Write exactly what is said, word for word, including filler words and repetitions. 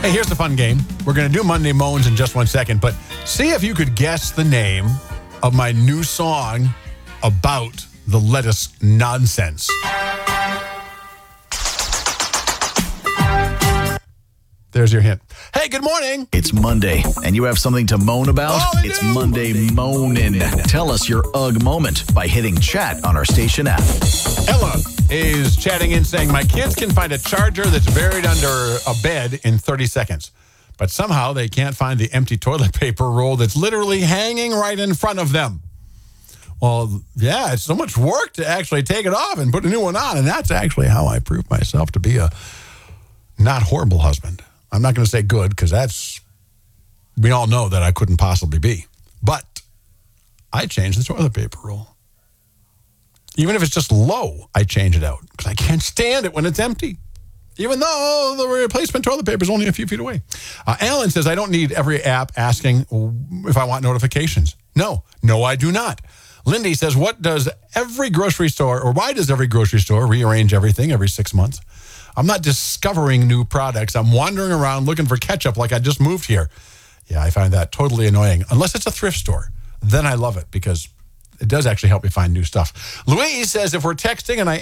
Hey, here's the fun game. We're going to do Monday Moans in just one second, but see if you could guess the name of my new song about the lettuce nonsense. There's your hint. Hey, good morning. It's Monday, and you have something to moan about? Oh, I it's do. Monday Moanin'. Tell us your Ugh moment by hitting chat on our station app. Ella is chatting in saying, my kids can find a charger that's buried under a bed in thirty seconds. But somehow they can't find the empty toilet paper roll that's literally hanging right in front of them. Well, yeah, it's so much work to actually take it off and put a new one on. And that's actually how I proved myself to be a not horrible husband. I'm not going to say good because that's, we all know that I couldn't possibly be. But I changed the toilet paper roll. Even if it's just low, I change it out because I can't stand it when it's empty. Even though the replacement toilet paper is only a few feet away. Uh, Alan says, I don't need every app asking if I want notifications. No, no, I do not. Lindy says, what does every grocery store, or why does every grocery store rearrange everything every six months? I'm not discovering new products. I'm wandering around looking for ketchup like I just moved here. Yeah, I find that totally annoying. Unless it's a thrift store. Then I love it because it does actually help me find new stuff. Louise says, if we're texting and I